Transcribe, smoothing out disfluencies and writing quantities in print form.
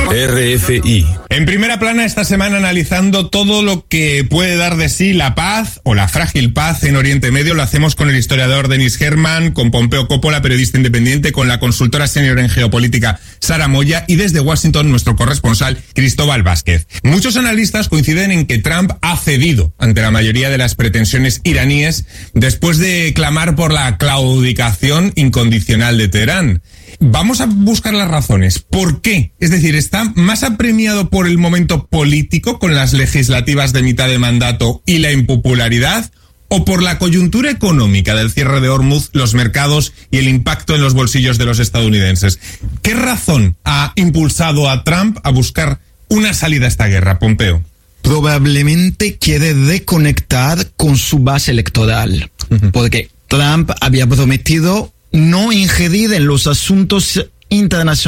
RFI. En primera plana esta semana analizando todo lo que puede dar de sí la paz o la frágil paz en Oriente Medio. Lo hacemos con el historiador Denis Herman, con Pompeo Coppola, periodista independiente, con la consultora senior en geopolítica Sara Moya y desde Washington nuestro corresponsal Cristóbal Vázquez. Muchos analistas coinciden en que Trump ha cedido ante la mayoría de las pretensiones iraníes después de clamar por la claudicación incondicional de Teherán. Vamos a buscar las razones. ¿Por qué? Es decir, ¿está más apremiado por el momento político con las legislativas de mitad de mandato y la impopularidad? ¿O por la coyuntura económica del cierre de Hormuz, los mercados y el impacto en los bolsillos de los estadounidenses? ¿Qué razón ha impulsado a Trump a buscar una salida a esta guerra, Pompeo? Probablemente quiere desconectar con su base electoral, porque Trump había prometido no ingerir en los asuntos internacionales